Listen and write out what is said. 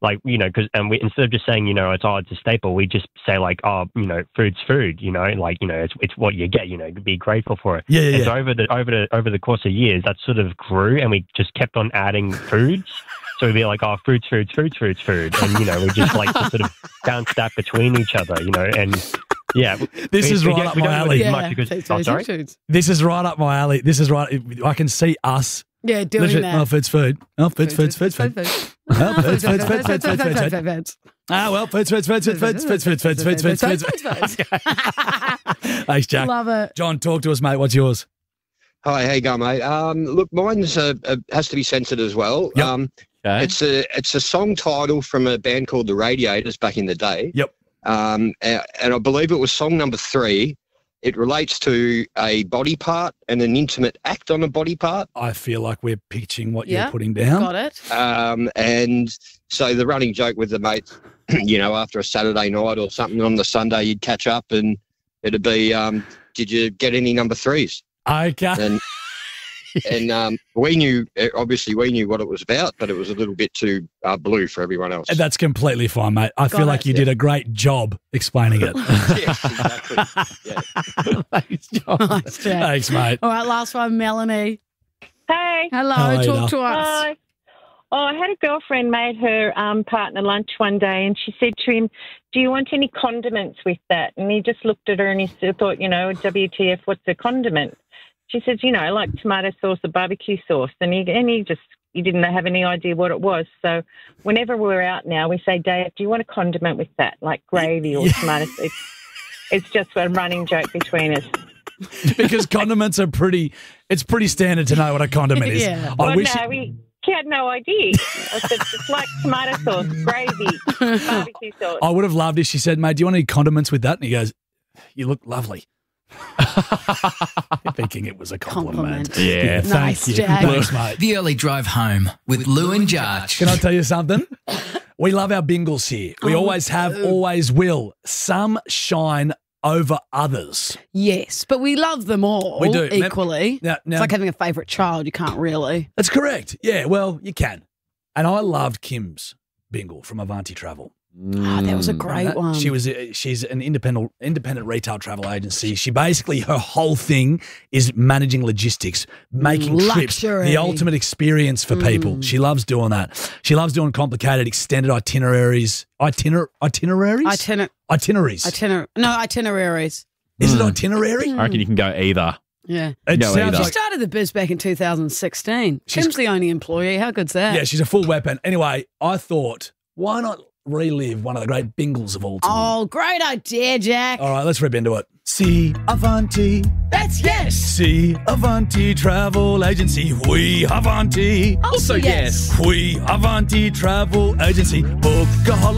like, and we, instead of just saying, it's a staple, we just say like, oh, food's food, like, it's what you get, be grateful for it. Yeah. And so over the course of years, that sort of grew, and we just kept on adding foods. So we'd be like, oh, food's food. And, we just like to sort of bounce that between each other, and yeah. This is right up my alley. This is right up my alley. This is right. I can see us. Yeah, doing that. Oh, food's food. Oh, food's food. Oh, food's food. Ah, well, food's food. Thanks, Jack. Love it. John, talk to us, mate. What's yours? Hi, how you going, mate? Look, mine's has to be censored as well. Yep. Okay. It's a song title from a band called The Radiators back in the day. Yep. And I believe it was song number 3. It relates to a body part and an intimate act on a body part. I feel like we're pitching what you're putting down. Got it. And so the running joke with the mates, after a Saturday night or something on the Sunday, you'd catch up and it'd be, did you get any number 3s? Okay. And we knew what it was about, but it was a little bit too blue for everyone else. And that's completely fine, mate. I feel like you did a great job explaining it. Yes, exactly. Yeah. Thanks, John. Nice, Jack. Thanks, mate. All right, last one, Melanie. Hey. Hello, talk to us. Hi. Oh, I had a girlfriend made her partner lunch one day, and she said to him, do you want any condiments with that? And he just looked at her and he thought, WTF, what's a condiment? She says, like tomato sauce or barbecue sauce. And he didn't have any idea what it was. So whenever we're out now, we say, Dave, do you want a condiment with that, like gravy or tomato sauce? It's just a running joke between us. Because condiments are pretty standard to know what a condiment is. Yeah. He had no idea. I said, it's like tomato sauce, gravy, barbecue sauce. I would have loved if she said, mate, do you want any condiments with that? And he goes, you look lovely. Thinking it was a compliment. Nice, Yeah, thank you. Jack. Thanks, mate. The Early Drive Home with Lou and Jarch. Can I tell you something? We love our bingles here. We always have, always will. Some shine over others. Yes, but we love them all We do. equally. Now, It's like having a favourite child. You can't really. That's correct. Yeah, well, you can. And I loved Kim's bingle from Avanti Travel. Oh, that was a great one. She's an independent retail travel agency. She basically, her whole thing is managing logistics, making trips, the ultimate experience for people. She loves doing that. She loves doing complicated, extended itineraries. Itineraries. Itineraries. Is it itinerary? I reckon you can go either. Yeah. It Go sounds either. She started the biz back in 2016. Kim's the only employee. How good's that? Yeah, she's a full weapon. Anyway, I thought, why not relive one of the great bingles of all time? Oh, great idea, Jack. All right, let's rip into it. See Avanti. That's yes. See Avanti Travel Agency. We Avanti. Also yes. We Avanti Travel Agency. Book a holiday.